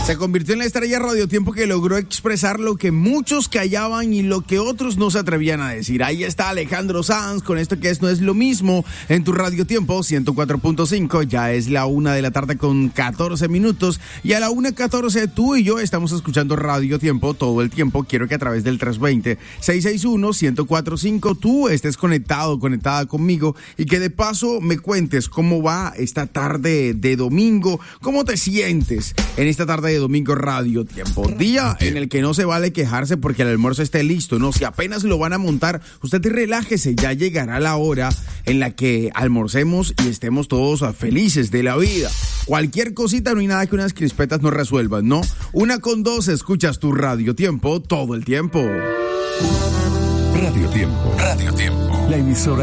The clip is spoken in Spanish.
Se convirtió en la estrella Radio Tiempo que logró expresar lo que muchos callaban y lo que otros no se atrevían a decir. Ahí está Alejandro Sanz con esto que No es lo mismo en tu Radio Tiempo 104.5. Ya es la 1:00 con 14 minutos y a la 1:14 tú y yo estamos escuchando Radio Tiempo todo el tiempo. Quiero que a través del 320-661-1045 tú estés conectada conmigo y que de paso me cuentes cómo va esta tarde de domingo, cómo te sientes en esta tarde de domingo Radio Tiempo. Día en el que no se vale quejarse porque el almuerzo esté listo, no, si apenas lo van a montar, usted relájese, ya llegará la hora en la que almorcemos y estemos todos felices de la vida. Cualquier cosita, no hay nada que unas crispetas no resuelvan, ¿no? 1:02, escuchas tu Radio Tiempo todo el tiempo. Radio Tiempo. La emisora